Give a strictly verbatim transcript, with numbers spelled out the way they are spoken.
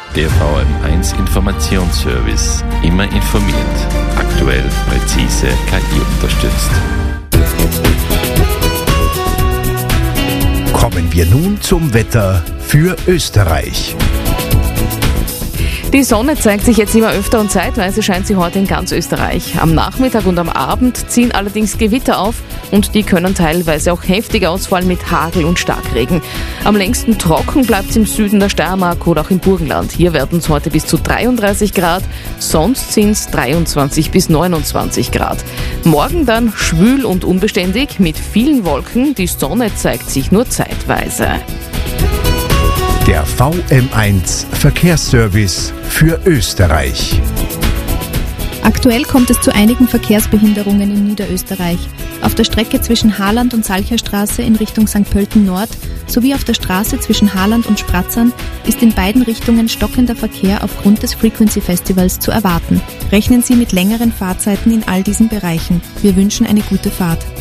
Der V M eins Informationsservice. Immer informiert. Aktuell, präzise, K I unterstützt. Kommen wir nun zum Wetter für Österreich. Die Sonne zeigt sich jetzt immer öfter und zeitweise scheint sie heute in ganz Österreich. Am Nachmittag und am Abend ziehen allerdings Gewitter auf und die können teilweise auch heftig ausfallen mit Hagel und Starkregen. Am längsten trocken bleibt es im Süden der Steiermark oder auch im Burgenland. Hier werden es heute bis zu dreiunddreißig Grad, sonst sind es dreiundzwanzig bis neunundzwanzig Grad. Morgen dann schwül und unbeständig mit vielen Wolken, die Sonne zeigt sich nur zeitweise. Der V M eins Verkehrsservice für Österreich. Aktuell kommt es zu einigen Verkehrsbehinderungen in Niederösterreich. Auf der Strecke zwischen Haaland und Salcherstraße in Richtung Sankt Pölten Nord sowie auf der Straße zwischen Haaland und Spratzern ist in beiden Richtungen stockender Verkehr aufgrund des Frequency Festivals zu erwarten. Rechnen Sie mit längeren Fahrzeiten in all diesen Bereichen. Wir wünschen eine gute Fahrt.